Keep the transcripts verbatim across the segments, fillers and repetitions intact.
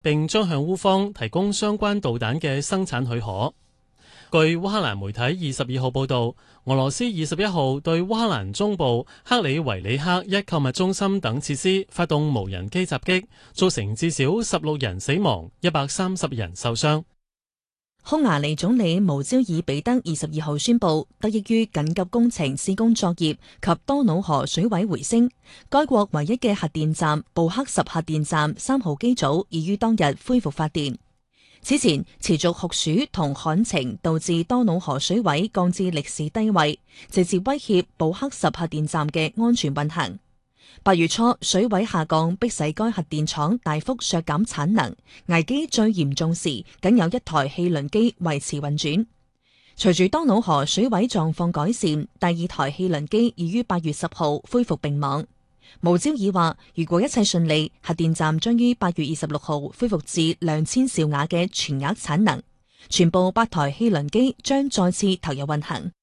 並將向烏方提供相關導彈嘅生產許可。據烏克蘭媒體二十二號報導，俄羅斯二十一號對烏克蘭中部克里維里克一購物中心等設施發動無人機襲擊，造成至少十六人死亡，一百三十人受傷。 匈牙利總理無焦爾彼得二十二號宣布，得益於緊急工程施工作業及多瑙河水位回升，該國唯一嘅核電站布克什核電站三號機組已於當日恢復發電。此前持續酷暑同旱情導致多瑙河水位降至歷史低位，直接威脅布克什核電站嘅安全運行。八月初水位下降，迫使該核電廠大幅削減產能，危機最嚴重時僅有一台汽輪機維持運轉。隨住多瑙河水位狀況改善，第二台汽輪機已於八月十號恢復並網。無焦爾話，如果一切順利，核電站將於八月二十六號恢復至兩千兆瓦嘅全額產能，全部八台汽輪機將再次投入運行。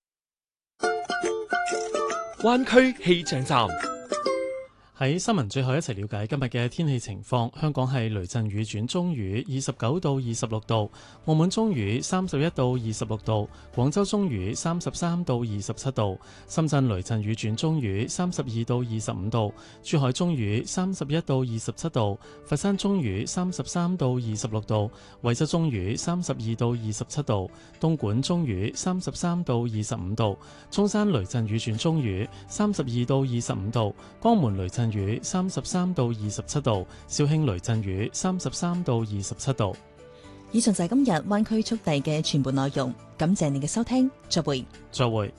灣區氣象站。 喺新聞最後一齊了解今日嘅天氣情況。香港係雷陣雨轉中雨，二十九到二十六度；澳門中雨，三十一到二十六度；廣州中雨，三十三到二十七度；深圳雷陣雨轉中雨，三十二到二十五度；珠海中雨，三十一到二十七度；佛山中雨，三十三到二十六度；惠州中雨，三十二到二十七度；東莞中雨，三十三到二十五度；中山雷陣雨轉中雨，三十二到二十五度；江門雷陣雨三十三到二十七度，肇慶雷陣雨三十三到二十七度。 以上就係今日灣區速遞嘅全部內容，感謝你嘅收聽，再會。 再會。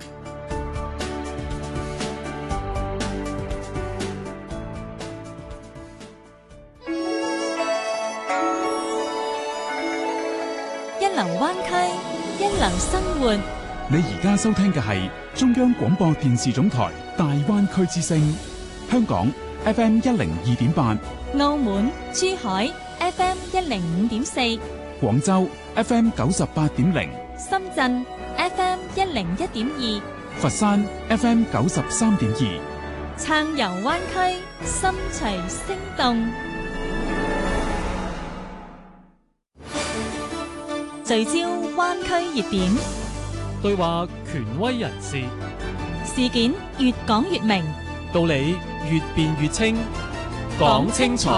一流灣區，一流生活。 你而家收聽嘅係中央廣播電視總台大灣區之聲。香港 F M 一零二點八， 澳門、珠海 F M 一零五點四， 廣州 F M 九十八點零， 深圳 F M 一零一點二， 佛山 F M 九十三點二。 撐遊灣區，心隨聲動，聚焦灣區熱點， 對話權威人士， 事件越講越明， 道理越辯越清， 講清楚，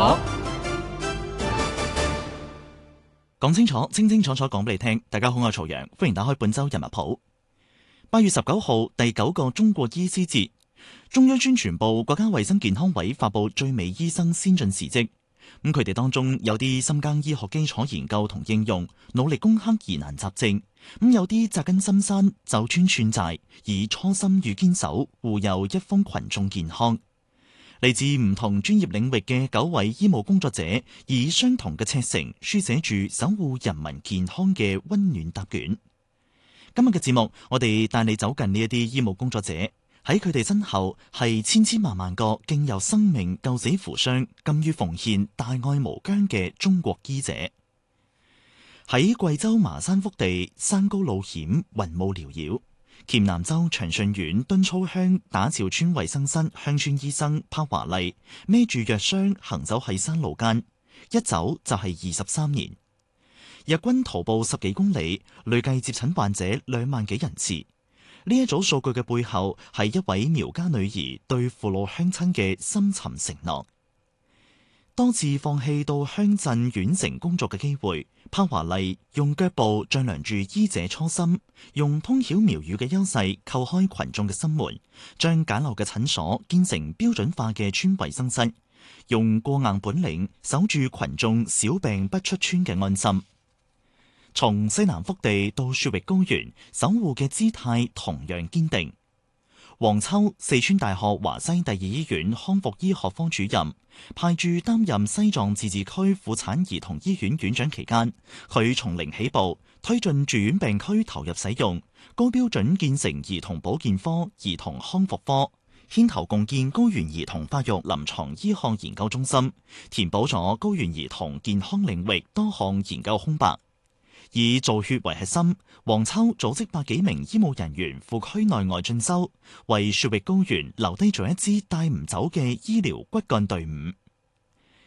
講清楚，清清楚楚講俾你聽。大家好，我係曹陽，歡迎打開本周人物譜。八月十九號，第九個中國醫師節，中央宣傳部、國家衛生健康委發布最美醫生先進事蹟。咁佢哋當中有啲深耕醫學基礎研究同應用，努力攻克疑難雜症；咁有啲扎根深山，走穿串寨，以初心與堅守護佑一方群眾健康。嚟自唔同專業領域嘅九位醫務工作者，以相同嘅赤誠書寫住守護人民健康嘅溫暖答卷。今日嘅節目，我哋帶你走近呢一啲醫務工作者，喺佢哋身後係千千萬萬個經由生命救死扶傷、甘於奉獻、大愛無疆嘅中國醫者。喺貴州麻山腹地，山高路險，雲霧繚繞。黔南州長順縣敦操鄉打潮村衛生室鄉村醫生柏華麗孭住藥箱行走喺山路間，一走就係二十三年。日均徒步十幾公里，累計接診患者兩萬幾人次。呢一組數據嘅背後，係一位苗家女兒對父老鄉親嘅深沉承諾。多次放棄到鄉鎮縣城工作嘅機會，柏華麗用腳步丈量住醫者初心，用通曉苗語嘅優勢叩開群眾嘅心門，將簡陋嘅診所建成標準化嘅村衛生室，用過硬本領守住群眾小病不出村嘅安心。從西南腹地到雪域高原，守護嘅姿態同樣堅定。黃秋，四川大學華西第二醫院康復醫學科主任，派駐擔任西藏自治區婦產兒童醫院院長期間，佢從零起步，推進住院病區投入使用，高標準建成兒童保健科、兒童康復科，牽頭共建高原兒童發育臨床醫學研究中心，填補咗高原兒童健康領域多項研究空白。以造血為核心，黃秋組織百幾名醫務人員赴區內外進修，為雪域高原留低咗一支帶唔走嘅醫療骨幹隊伍。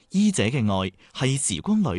醫者嘅愛係時光裏